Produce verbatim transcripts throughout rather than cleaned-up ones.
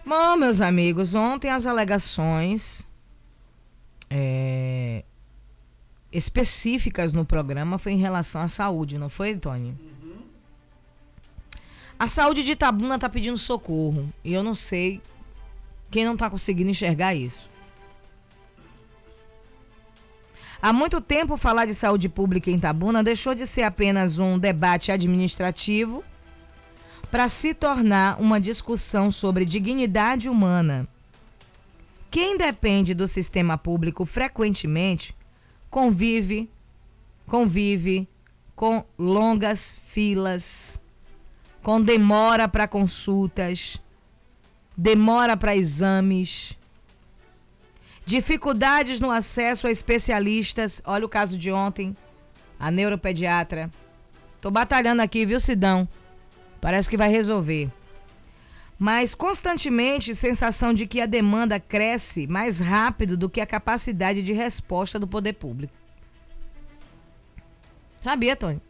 Bom, meus amigos, ontem as alegações é, específicas no programa foi em relação à saúde, não foi, Tony? Uhum. A saúde de Itabuna está pedindo socorro e eu não sei quem não está conseguindo enxergar isso. Há muito tempo falar de saúde pública em Itabuna deixou de ser apenas um debate administrativo para se tornar uma discussão sobre dignidade humana. Quem depende do sistema público frequentemente convive, convive com longas filas, com demora para consultas, demora para exames, dificuldades no acesso a especialistas. Olha o caso de ontem, a neuropediatra. Tô batalhando aqui, viu, Sidão? Parece que vai resolver. Mas constantemente sensação de que a demanda cresce mais rápido do que a capacidade de resposta do poder público. Sabia, Tony?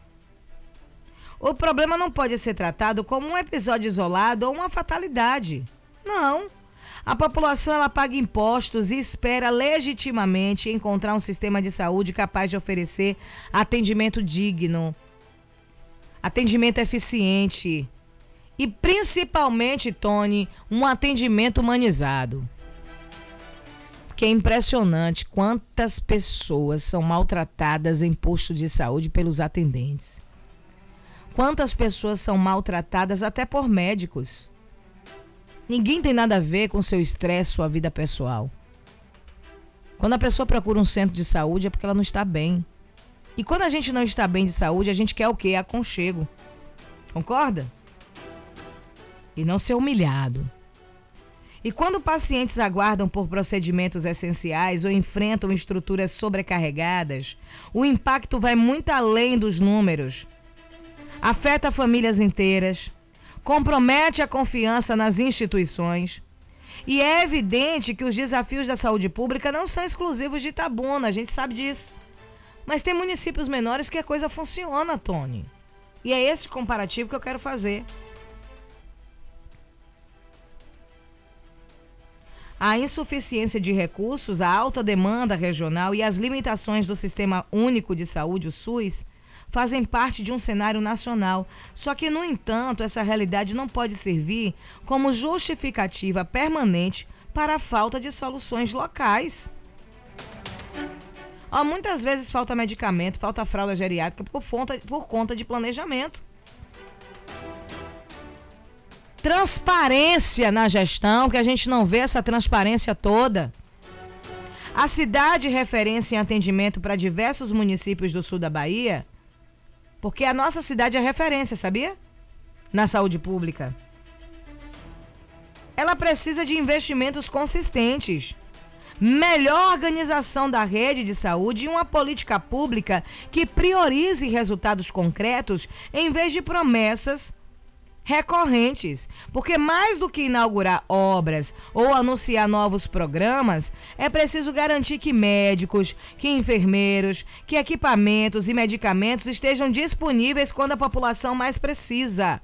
O problema não pode ser tratado como um episódio isolado ou uma fatalidade. Não. A população ela paga impostos e espera legitimamente encontrar um sistema de saúde capaz de oferecer atendimento digno, atendimento eficiente e, principalmente, Tony, um atendimento humanizado. Que é impressionante quantas pessoas são maltratadas em postos de saúde pelos atendentes. Quantas pessoas são maltratadas até por médicos. Ninguém tem nada a ver com seu estresse, sua vida pessoal. Quando a pessoa procura um centro de saúde é porque ela não está bem. E quando a gente não está bem de saúde, a gente quer o quê? Aconchego. Concorda? E não ser humilhado. E quando pacientes aguardam por procedimentos essenciais ou enfrentam estruturas sobrecarregadas, o impacto vai muito além dos números. Afeta famílias inteiras, compromete a confiança nas instituições. E é evidente que os desafios da saúde pública não são exclusivos de Itabuna, a gente sabe disso. Mas tem municípios menores que a coisa funciona, Tony. E é esse comparativo que eu quero fazer. A insuficiência de recursos, a alta demanda regional e as limitações do Sistema Único de Saúde, o SUS, fazem parte de um cenário nacional. Só que, no entanto, essa realidade não pode servir como justificativa permanente para a falta de soluções locais. Ó, muitas vezes falta medicamento, falta fralda geriátrica por conta, por conta de planejamento. Transparência na gestão, que a gente não vê essa transparência toda. A cidade referência em atendimento para diversos municípios do sul da Bahia, porque a nossa cidade é referência, sabia? Na saúde pública. Ela precisa de investimentos consistentes, melhor organização da rede de saúde e uma política pública que priorize resultados concretos em vez de promessas recorrentes, porque mais do que inaugurar obras ou anunciar novos programas, é preciso garantir que médicos, que enfermeiros, que equipamentos e medicamentos estejam disponíveis quando a população mais precisa.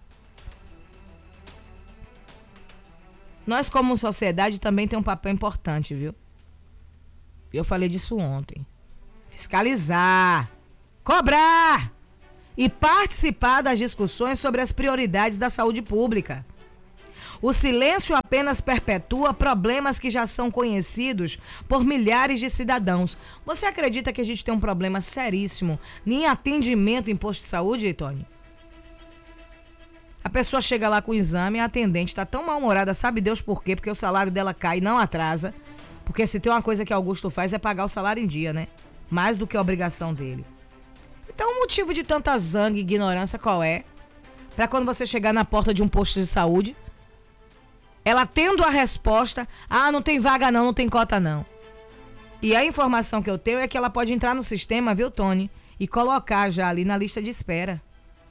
Nós, como sociedade, também tem um papel importante, viu? Eu falei disso ontem. Fiscalizar, cobrar e participar das discussões sobre as prioridades da saúde pública. O silêncio apenas perpetua problemas que já são conhecidos por milhares de cidadãos. Você acredita que a gente tem um problema seríssimo em atendimento em posto de saúde, Tony? A pessoa chega lá com o exame, a atendente está tão mal-humorada, sabe Deus por quê? Porque o salário dela cai e não atrasa. Porque se tem uma coisa que Augusto faz é pagar o salário em dia, né? Mais do que a obrigação dele. Então o motivo de tanta zanga e ignorância qual é? Para quando você chegar na porta de um posto de saúde, ela tendo a resposta, ah, não tem vaga não, não tem cota não. E a informação que eu tenho é que ela pode entrar no sistema, viu, Tony? E colocar já ali na lista de espera.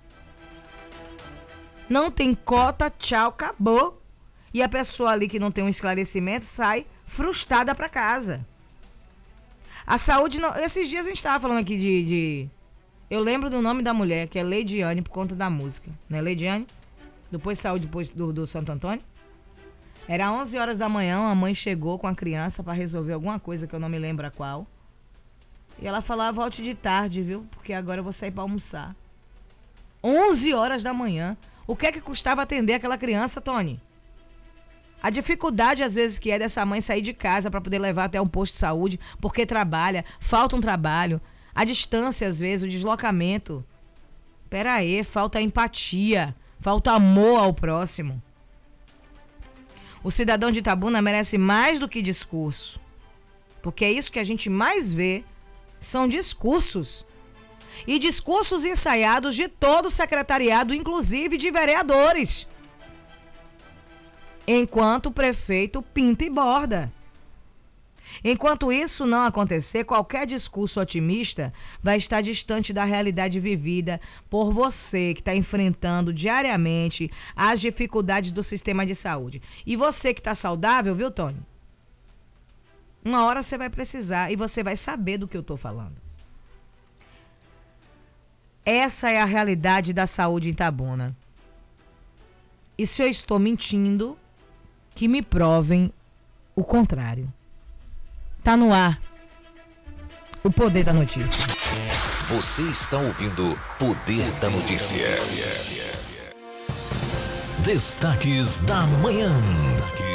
Não tem cota, tchau, acabou. E a pessoa ali que não tem um esclarecimento sai frustrada para casa. A saúde, não, esses dias a gente estava falando aqui de, de... Eu lembro do nome da mulher, que é Leidiane, por conta da música. Não é Leidiane? Depois saúde depois do, do Santo Antônio. Era onze horas da manhã, a mãe chegou com a criança para resolver alguma coisa que eu não me lembro a qual. E ela falou, ah, volte de tarde, viu? Porque agora eu vou sair para almoçar. onze horas da manhã. O que é que custava atender aquela criança, Tony? A dificuldade, às vezes, que é dessa mãe sair de casa para poder levar até um posto de saúde, porque trabalha, falta um trabalho. A distância, às vezes, o deslocamento. Pera aí, falta empatia, falta amor ao próximo. O cidadão de Itabuna merece mais do que discurso. Porque é isso que a gente mais vê, são discursos. E discursos ensaiados de todo o secretariado, inclusive de vereadores. Enquanto o prefeito pinta e borda. Enquanto isso não acontecer, qualquer discurso otimista vai estar distante da realidade vivida por você que está enfrentando diariamente as dificuldades do sistema de saúde. E você que está saudável, viu, Tony? Uma hora você vai precisar e você vai saber do que eu estou falando. Essa é a realidade da saúde em Itabuna. E se eu estou mentindo, que me provem o contrário. Tá no ar. O Poder da Notícia. Você está ouvindo Poder da Notícia. Destaques da manhã.